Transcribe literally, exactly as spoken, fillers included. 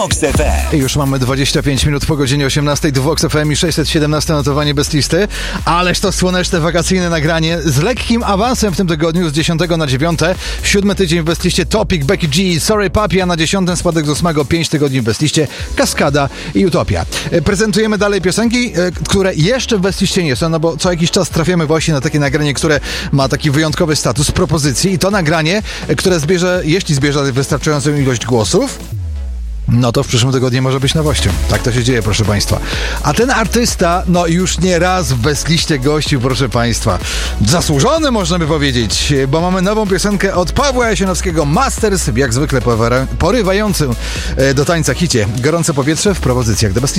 Vox F M. Już mamy dwadzieścia pięć minut po godzinie osiemnastej. Do Vox F M i sześćset siedemnaście notowanie bez listy. Ależ to słoneczne wakacyjne nagranie z lekkim awansem w tym tygodniu z dziesiątego na dziewiąte. Siódmy tydzień w bez liście Topic, Becky G, Sorry Papi, a na dziesiątym spadek z ósmego. Pięć tygodni w bez liście Kaskada i Utopia. Prezentujemy dalej piosenki, które jeszcze w bez liście nie są, no bo co jakiś czas trafiamy właśnie na takie nagranie, które ma taki wyjątkowy status propozycji i to nagranie, które zbierze, jeśli zbierze wystarczającą ilość głosów, no to w przyszłym tygodniu może być nowością. Tak to się dzieje, proszę Państwa. A ten artysta, no już nie raz w bezliście gościu, proszę Państwa. Zasłużony, można by powiedzieć, bo mamy nową piosenkę od Pawła Jasionowskiego, Masters, jak zwykle porywającym do tańca hicie. Gorące powietrze w propozycjach do bezlisty.